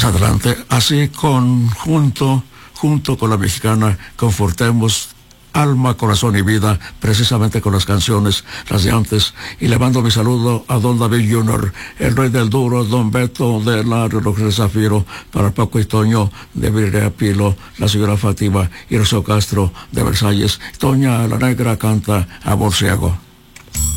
adelante, así junto con la mexicana, confortemos alma, corazón y vida, precisamente con las canciones, las de antes, y le mando mi saludo a don David Jr., el rey del duro, don Beto de la reloj de Zafiro, para Paco y Toño de Virrea Pilo, la señora Fátima y Rosso Castro de Versalles. Toña la Negra canta Amor Ciego.